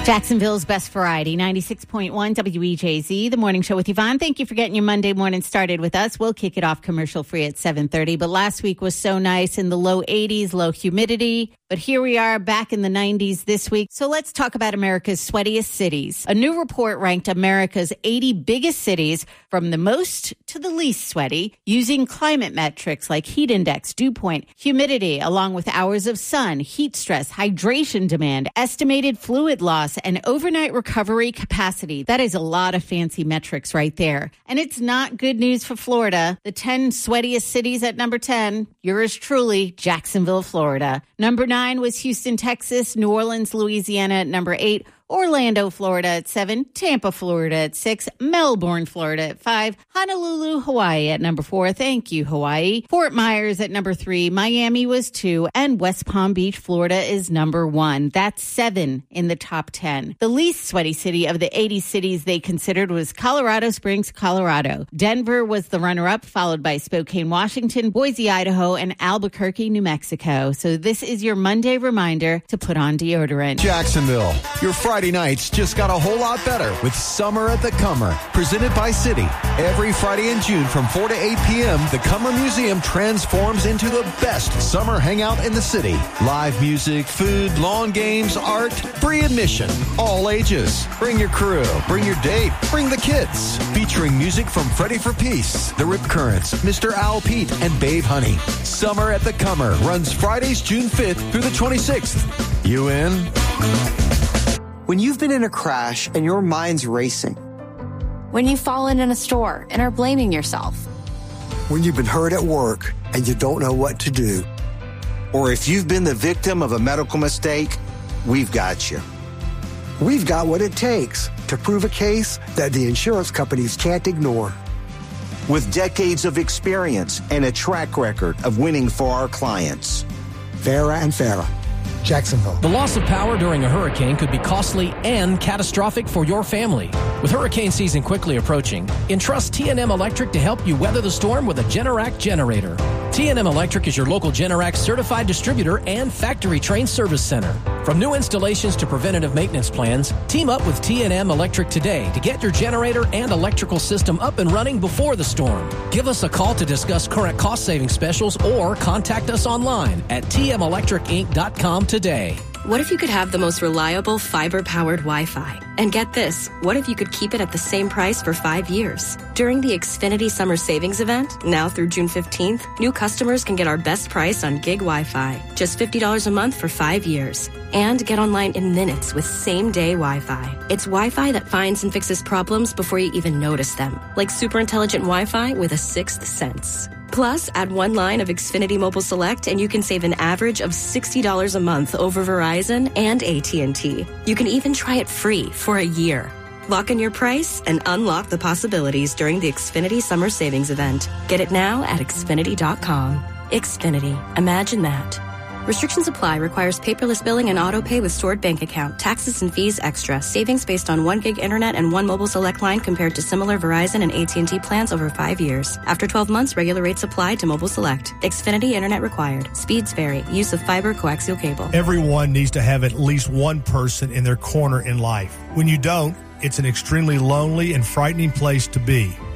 Jacksonville's best variety, 96.1 WEJZ, the morning show with Yvonne. Thank you for getting your Monday morning started with us. We'll kick it off commercial free at 7:30. But last week was so nice in the low 80s, low humidity. But here we are back in the 90s this week. So let's talk about America's sweatiest cities. A new report ranked America's 80 biggest cities from the most to the least sweaty using climate metrics like heat index, dew point, humidity, along with hours of sun, heat stress, hydration demand, estimated fluid loss, and overnight recovery capacity. That is a lot of fancy metrics right there. And it's not good news for Florida. The 10 sweatiest cities at number 10, yours truly, Jacksonville, Florida. Number 9 was Houston, Texas, New Orleans, Louisiana at number 8, Orlando, Florida at 7, Tampa, Florida at 6, Melbourne, Florida at 5, Honolulu, Hawaii at number 4. Thank you, Hawaii. Fort Myers at number 3, Miami was 2, and West Palm Beach, Florida is number 1. That's 7 in the top 10. The least sweaty city of the 80 cities they considered was Colorado Springs, Colorado. Denver was the runner-up, followed by Spokane, Washington, Boise, Idaho, and Albuquerque, New Mexico. So this is your Monday reminder to put on deodorant. Jacksonville, your Friday nights just got a whole lot better with Summer at the Cummer, presented by Citi. Every Friday in June from 4 to 8 p.m., the Cummer Museum transforms into the best summer hangout in the city. Live music, food, lawn games, art, free admission, all ages. Bring your crew, bring your date, bring the kids. Featuring music from Freddie for Peace, The Rip Currents, Mr. Owl Pete, and Babe Honey. Summer at the Cummer runs Fridays, June 5th through the 26th. You in? When you've been in a crash and your mind's racing. When you've fallen in a store and are blaming yourself. When you've been hurt at work and you don't know what to do. Or if you've been the victim of a medical mistake, we've got you. We've got what it takes to prove a case that the insurance companies can't ignore. With decades of experience and a track record of winning for our clients. Farah and Farah. Jacksonville. The loss of power during a hurricane could be costly and catastrophic for your family. With hurricane season quickly approaching, entrust T&M Electric to help you weather the storm with a Generac generator. T&M Electric is your local Generac certified distributor and factory-trained service center. From new installations to preventative maintenance plans, team up with T&M Electric today to get your generator and electrical system up and running before the storm. Give us a call to discuss current cost-saving specials or contact us online at tmelectricinc.com today. What if you could have the most reliable fiber-powered Wi-Fi? And get this, what if you could keep it at the same price for 5 years? During the Xfinity Summer Savings Event, now through June 15th, new customers can get our best price on gig Wi-Fi, just $50 a month for 5 years. And get online in minutes with same-day Wi-Fi. It's Wi-Fi that finds and fixes problems before you even notice them, like super intelligent Wi-Fi with a sixth sense. Plus, add one line of Xfinity Mobile Select and you can save an average of $60 a month over Verizon and AT&T. You can even try it free for a year. Lock in your price and unlock the possibilities during the Xfinity Summer Savings Event. Get it now at Xfinity.com. Xfinity. Imagine that. Restrictions apply. Requires paperless billing and auto pay with stored bank account. Taxes and fees extra. Savings based on 1 gig internet and 1 mobile select line compared to similar Verizon and AT&T plans over 5 years. After 12 months, regular rates apply to mobile select. Xfinity internet required. Speeds vary. Use of fiber coaxial cable. Everyone needs to have at least one person in their corner in life. When you don't, it's an extremely lonely and frightening place to be.